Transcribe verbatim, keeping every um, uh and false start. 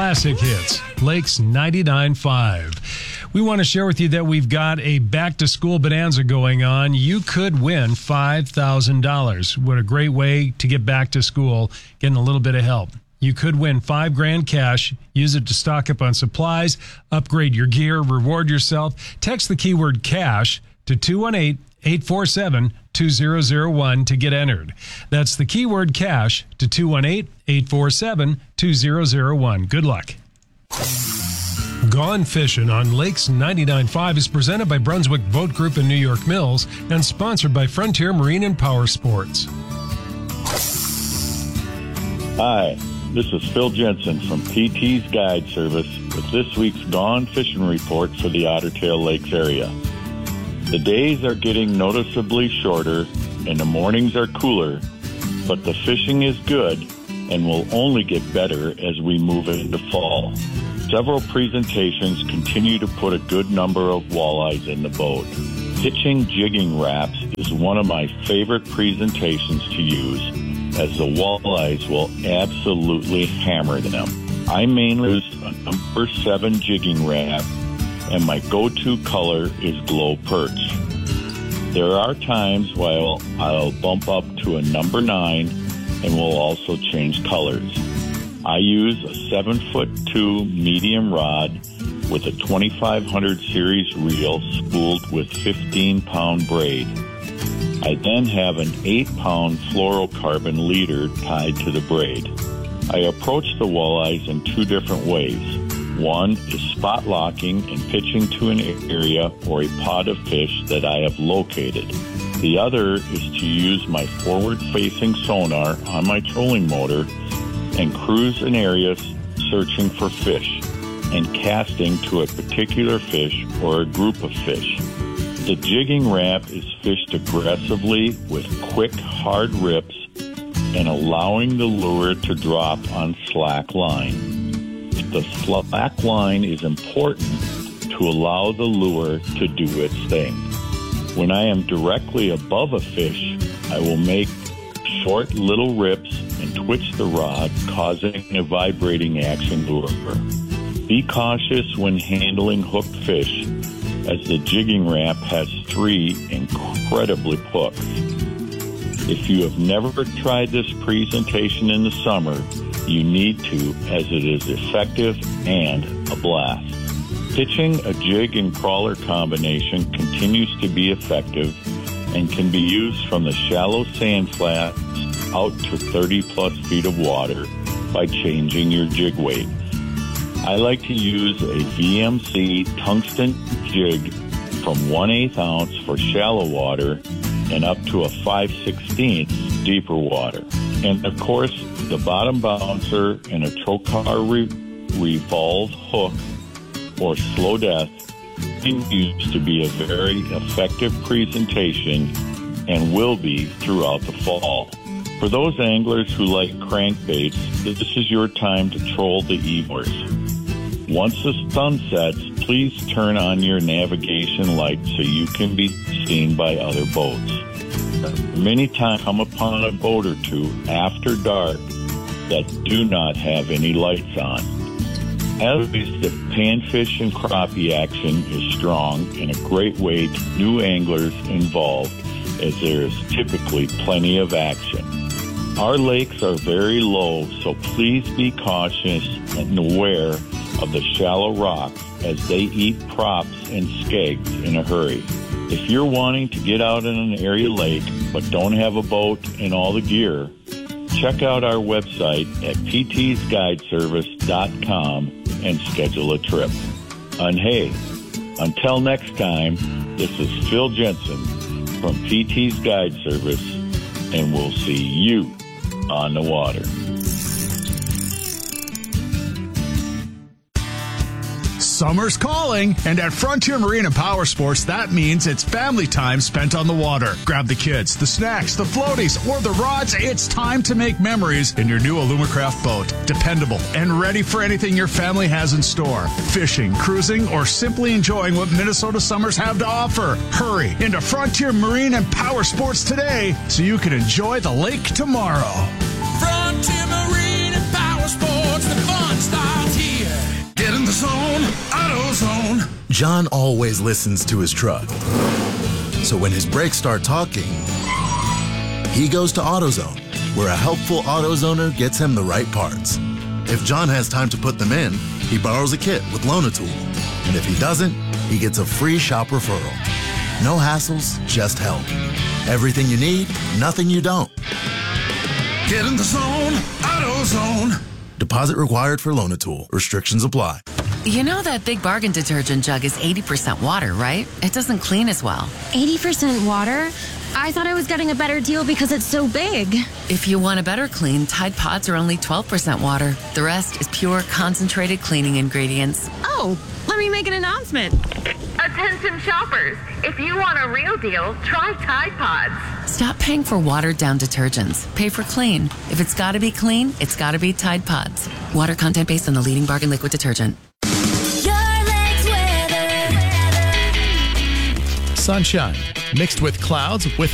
classic hits, Lakes ninety-nine point five. We want to share with you that we've got a back-to-school bonanza going on. You could win five thousand dollars. What a great way to get back to school, getting a little bit of help. You could win five grand cash, use it to stock up on supplies, upgrade your gear, reward yourself. Text the keyword cash to two one eight, eight four seven, two zero zero one to get entered. That's the keyword cash to two one eight, eight four seven, two zero zero one. Good luck. Gone Fishing on Lakes ninety-nine point five is presented by Brunswick Boat Group in New York Mills and sponsored by Frontier Marine and Power Sports. Hi, this is Phil Jensen from P T's Guide Service with this week's Gone Fishing Report for the Otter Tail Lakes area. The days are getting noticeably shorter and the mornings are cooler, but the fishing is good and will only get better as we move into fall. Several presentations continue to put a good number of walleyes in the boat. Pitching jigging wraps is one of my favorite presentations to use, as the walleyes will absolutely hammer them. I mainly use a number seven jigging wrap, and my go-to color is Glow Perch. There are times while I'll bump up to a number nine and will also change colors. I use a seven foot two medium rod with a twenty-five hundred series reel spooled with fifteen pound braid. I then have an eight pound fluorocarbon leader tied to the braid. I approach the walleyes in two different ways. One is spot locking and pitching to an area or a pod of fish that I have located. The other is to use my forward-facing sonar on my trolling motor and cruise an area searching for fish and casting to a particular fish or a group of fish. The jigging wrap is fished aggressively with quick, hard rips and allowing the lure to drop on slack line. The slack line is important to allow the lure to do its thing. When I am directly above a fish, I will make short little rips and twitch the rod, causing a vibrating action lure. Be cautious when handling hooked fish, as the jigging wrap has three incredibly hooks. If you have never tried this presentation in the summer, you need to, as it is effective and a blast. Pitching a jig and crawler combination continues to be effective and can be used from the shallow sand flats out to thirty plus feet of water by changing your jig weight. I like to use a V M C tungsten jig from one eighth ounce for shallow water and up to a five sixteenths deeper water. And of course, the bottom bouncer and a trocar re- revolve hook or slow death continues to be a very effective presentation and will be throughout the fall. For those anglers who like crankbaits, this is your time to troll the Evors. Once the sun sets, please turn on your navigation light so you can be seen by other boats. Many times I come upon a boat or two after dark that do not have any lights on. At least the panfish and crappie action is strong and a great way to new anglers involved, as there is typically plenty of action. Our lakes are very low, so please be cautious and aware of the shallow rocks as they eat props and skegs in a hurry. If you're wanting to get out in an area lake but don't have a boat and all the gear, check out our website at p t's guide service dot com and schedule a trip. And hey, until next time, this is Phil Jensen from P T's Guide Service, and we'll see you on the water. Summer's calling, and at Frontier Marine and Power Sports, that means it's family time spent on the water. Grab the kids, the snacks, the floaties, or the rods. It's time to make memories in your new Alumacraft boat. Dependable and ready for anything your family has in store. Fishing, cruising, or simply enjoying what Minnesota summers have to offer. Hurry into Frontier Marine and Power Sports today so you can enjoy the lake tomorrow. Frontier Marine and Power Sports, the fun starts here. John always listens to his truck. So when his brakes start talking, he goes to AutoZone, where a helpful AutoZoner gets him the right parts. If John has time to put them in, he borrows a kit with Loan-A-Tool. And if he doesn't, he gets a free shop referral. No hassles, just help. Everything you need, nothing you don't. Get in the zone, AutoZone. Deposit required for Loan-A-Tool. Restrictions apply. You know that Big Bargain detergent jug is eighty percent water, right? It doesn't clean as well. eighty percent water? I thought I was getting a better deal because it's so big. If you want a better clean, Tide Pods are only twelve percent water. The rest is pure, concentrated cleaning ingredients. Oh, let me make an announcement. Attention shoppers, if you want a real deal, try Tide Pods. Stop paying for watered-down detergents. Pay for clean. If it's got to be clean, it's got to be Tide Pods. Water content based on the leading Bargain liquid detergent. Sunshine mixed with clouds with